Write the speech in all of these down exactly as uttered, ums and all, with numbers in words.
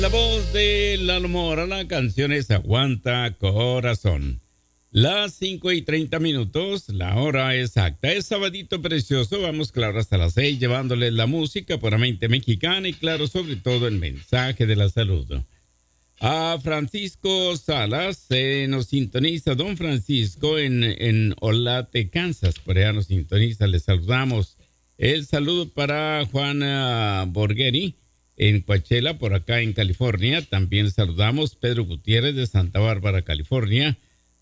La voz de Lalo Mora, la canción es Aguanta Corazón. Las cinco y treinta minutos, la hora exacta. Es sabadito precioso, vamos claro hasta las seis, llevándoles la música puramente mexicana y claro, sobre todo el mensaje de la salud. A Francisco Salas se nos sintoniza, don Francisco, en, en Olate, Kansas. Por allá nos sintoniza, le saludamos. El saludo para Juana Borgheri en Coachella, por acá en California. También saludamos Pedro Gutiérrez de Santa Bárbara, California.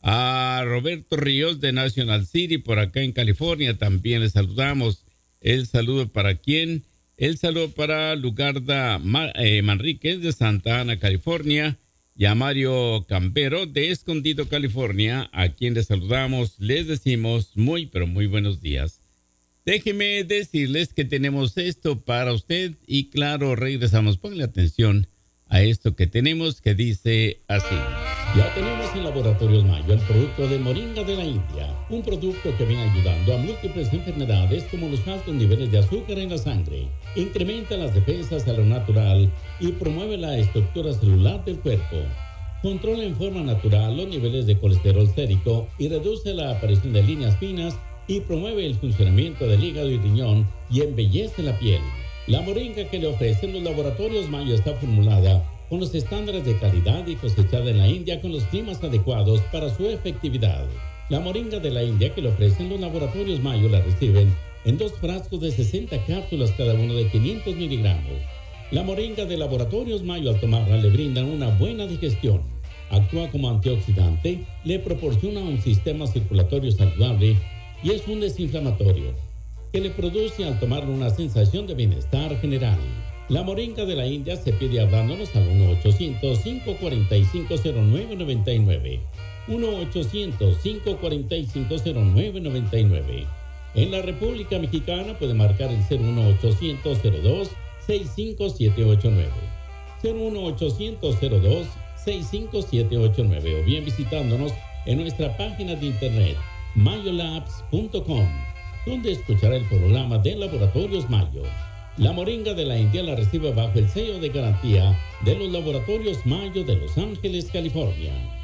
A Roberto Ríos de National City, por acá en California. También le saludamos. El saludo para quién. El saludo para Lugarda eh, Manríquez de Santa Ana, California. Y a Mario Campero de Escondido, California, a quien les saludamos. Les decimos muy, pero muy buenos días. Déjeme decirles que tenemos esto para usted y claro, regresamos. Pónganle atención a esto que tenemos que dice así. Ya tenemos en Laboratorios Mayo el producto de Moringa de la India, un producto que viene ayudando a múltiples enfermedades como los altos niveles de azúcar en la sangre, incrementa las defensas a lo natural y promueve la estructura celular del cuerpo. Controla en forma natural los niveles de colesterol sérico y reduce la aparición de líneas finas y promueve el funcionamiento del hígado y riñón y embellece la piel. La moringa que le ofrecen los Laboratorios Mayo está formulada con los estándares de calidad y cosechada en la India con los climas adecuados para su efectividad. La moringa de la India que le ofrecen los Laboratorios Mayo la reciben en dos frascos de sesenta cápsulas cada uno de quinientos miligramos. La moringa de Laboratorios Mayo al tomarla le brindan una buena digestión. Actúa como antioxidante, le proporciona un sistema circulatorio saludable y es un desinflamatorio que le produce al tomarlo una sensación de bienestar general. La moringa de la India se pide hablándonos al uno ochocientos, cinco cuatro cinco, cero nueve nueve nueve. uno ochocientos, cinco cuatro cinco, cero nueve nueve nueve. En la República Mexicana puede marcar el cero uno ochocientos, cero dos, seis cinco siete ocho nueve. cero uno ochocientos, cero dos, seis cinco siete ocho nueve o bien visitándonos en nuestra página de internet mayolabs punto com, donde escuchará el programa de Laboratorios Mayo. La moringa de la India la recibe bajo el sello de garantía de los Laboratorios Mayo de Los Ángeles, California.